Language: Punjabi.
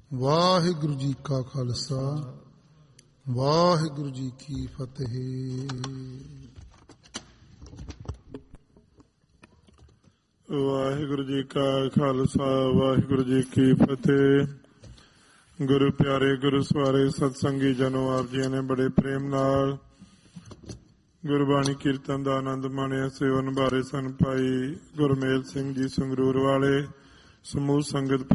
ਵਾਹਿਗੁਰੂ ਜੀ ਕਾ ਖਾਲਸਾ, ਵਾਹਿਗੁਰੂ ਜੀ ਕੀ ਫਤਿਹ। ਵਾਹਿਗੁਰੂ ਜੀ ਕਾ ਖਾਲਸਾ, ਵਾਹਿਗੁਰੂ ਜੀ ਕੀ ਫਤਿਹ। ਗੁਰੂ ਪਿਆਰੇ, ਗੁਰੂ ਸਵਾਰੇ ਸਤਸੰਗੀ ਜਨੋ, ਆਪ ਜੀ ਨੇ ਬੜੇ ਪ੍ਰੇਮ ਨਾਲ ਗੁਰਬਾਣੀ ਕੀਰਤਨ ਦਾ ਆਨੰਦ ਮਾਣਿਆ। ਸੇਵਾ ਨਿਭਾਰੇ ਸਨ ਭਾਈ ਗੁਰਮੇਲ ਸਿੰਘ ਜੀ ਸੰਗਰੂਰ ਵਾਲੇ, ਸਮੂਹ ਸੰਗਤ